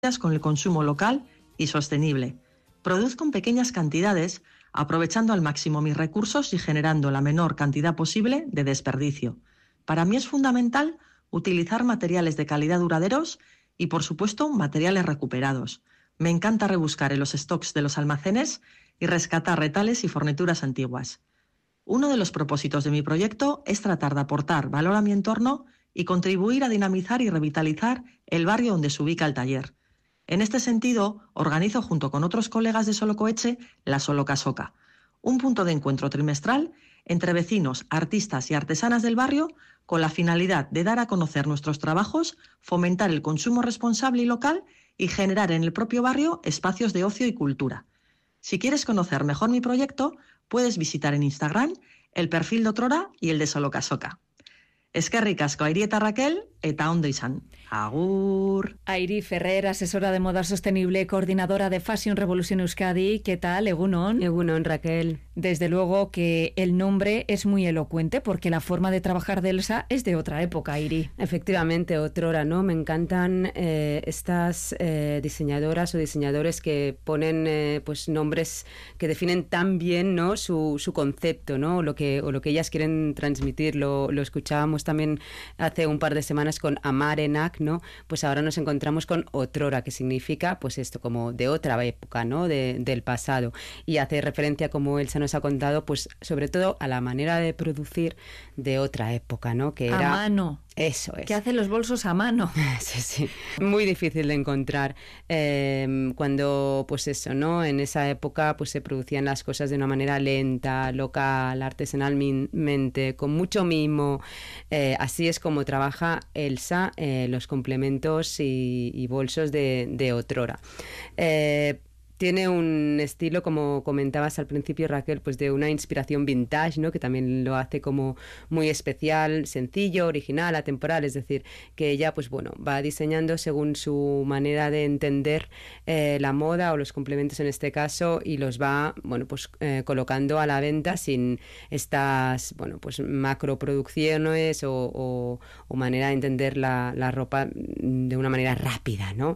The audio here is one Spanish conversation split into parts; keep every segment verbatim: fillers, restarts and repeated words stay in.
con el consumo local y sostenible. Produzco en pequeñas cantidades, aprovechando al máximo mis recursos y generando la menor cantidad posible de desperdicio. Para mí es fundamental utilizar materiales de calidad duraderos y, por supuesto, materiales recuperados. Me encanta rebuscar en los stocks de los almacenes y rescatar retales y fornituras antiguas. Uno de los propósitos de mi proyecto es tratar de aportar valor a mi entorno y contribuir a dinamizar y revitalizar el barrio donde se ubica el taller. En este sentido, organizo junto con otros colegas de Solocoeche la Solocasoca, un punto de encuentro trimestral entre vecinos, artistas y artesanas del barrio con la finalidad de dar a conocer nuestros trabajos, fomentar el consumo responsable y local y generar en el propio barrio espacios de ocio y cultura. Si quieres conocer mejor mi proyecto, puedes visitar en Instagram el perfil de Otrora y el de Solocasoca. Eskerrik asko Airi eta Raquel, eta ondo izan. Agur. Airi Ferrer, asesora de moda sostenible, coordinadora de Fashion Revolution Euskadi. ¿Qué tal? Egunon. Egunon, Raquel. Desde luego que el nombre es muy elocuente porque la forma de trabajar de Elsa es de otra época, Airi. Efectivamente, otrora, ¿no? Me encantan eh, estas eh, diseñadoras o diseñadores que ponen eh, pues nombres que definen tan bien, ¿no? su, su concepto, ¿no? O lo que, o lo que ellas quieren transmitir. Lo, lo escuchábamos también hace un par de semanas con Amarenak, ¿no? Pues ahora nos encontramos con otrora, que significa pues esto, como de otra época, ¿no? De, del pasado. Y hace referencia, como Elsa nos ha contado, pues sobre todo a la manera de producir de otra época, ¿no? Que era a mano. Eso es. Que hace los bolsos a mano. Sí, sí. Muy difícil de encontrar. Eh, cuando, pues eso, ¿no? En esa época, pues se producían las cosas de una manera lenta, local, artesanalmente, con mucho mimo. Eh, así es como trabaja Elsa eh, los complementos y, y bolsos de, de otrora. Eh, Tiene un estilo, como comentabas al principio, Raquel, pues de una inspiración vintage, ¿no? Que también lo hace como muy especial, sencillo, original, atemporal. Es decir, que ella, pues bueno, va diseñando según su manera de entender eh, la moda o los complementos en este caso, y los va, bueno, pues eh, colocando a la venta sin estas, bueno, pues macroproducciones o, o, o manera de entender la, la ropa de una manera rápida, ¿no?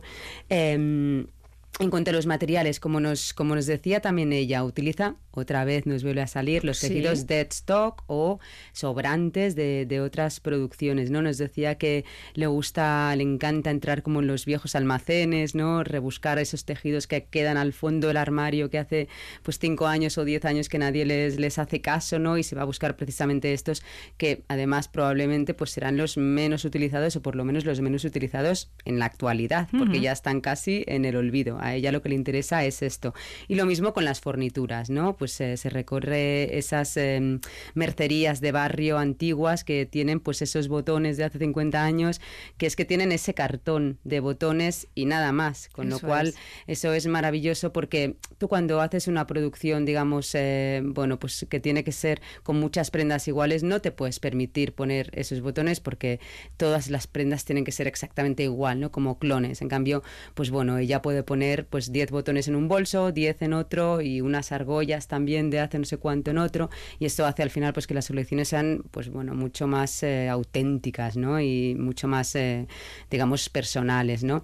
Eh, En cuanto a los materiales, como nos, como nos decía también ella, utiliza, otra vez nos vuelve a salir, los sí. tejidos dead stock o sobrantes de, de otras producciones, ¿no? Nos decía que le gusta, le encanta entrar como en los viejos almacenes, ¿no? Rebuscar esos tejidos que quedan al fondo del armario, que hace pues cinco años o diez años que nadie les, les hace caso, ¿no? Y se va a buscar precisamente estos que además probablemente pues serán los menos utilizados, o por lo menos los menos utilizados en la actualidad, porque uh-huh. ya están casi en el olvido. A ella lo que le interesa es esto. Y lo mismo con las fornituras, ¿no? Pues eh, se recorre esas eh, mercerías de barrio antiguas que tienen pues esos botones de hace cincuenta años, que es que tienen ese cartón de botones y nada más, con eso lo cual es. Eso es maravilloso, porque tú cuando haces una producción, digamos, eh, bueno, pues que tiene que ser con muchas prendas iguales, no te puedes permitir poner esos botones porque todas las prendas tienen que ser exactamente igual, ¿no? Como clones. En cambio, pues bueno, ella puede poner pues diez botones en un bolso, diez en otro, y unas argollas también de hace no sé cuánto en otro, y esto hace al final pues que las colecciones sean pues bueno, mucho más eh, auténticas, ¿no? Y mucho más eh, digamos personales, ¿no?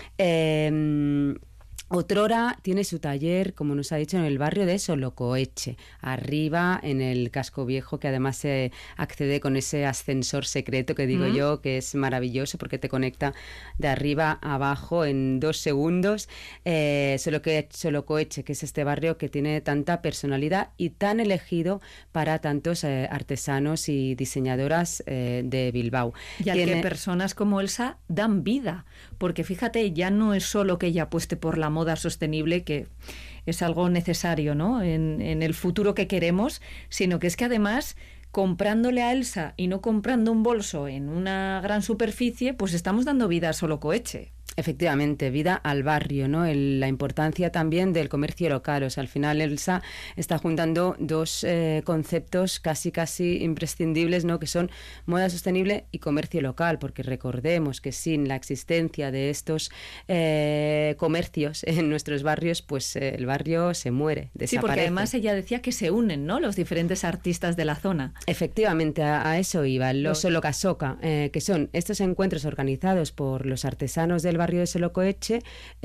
Eh, Otrora tiene su taller, como nos ha dicho, en el barrio de Solocoeche, arriba en el casco viejo, que además se accede con ese ascensor secreto que digo mm. yo, que es maravilloso porque te conecta de arriba a abajo en dos segundos. Eh, Solocoeche, que es este barrio que tiene tanta personalidad y tan elegido para tantos eh, artesanos y diseñadoras eh, de Bilbao. Y al tiene... que personas como Elsa dan vida, porque fíjate, ya no es solo que ella apueste por la moda sostenible, que es algo necesario, ¿no? En, en el futuro que queremos, sino que es que además, comprándole a Elsa y no comprando un bolso en una gran superficie, pues estamos dando vida a Solocoeche. Efectivamente, vida al barrio, ¿no? El, la importancia también del comercio local. O sea, al final Elsa está juntando dos eh, conceptos casi casi imprescindibles, ¿no? Que son moda sostenible y comercio local, porque recordemos que sin la existencia de estos eh, comercios en nuestros barrios, pues eh, el barrio se muere, desaparece. Sí, porque además ella decía que se unen, ¿no? Los diferentes artistas de la zona. Efectivamente, a, a eso iba. Los Solocasoca, eh, que son estos encuentros organizados por los artesanos del barrio, barrio de Selocoeche,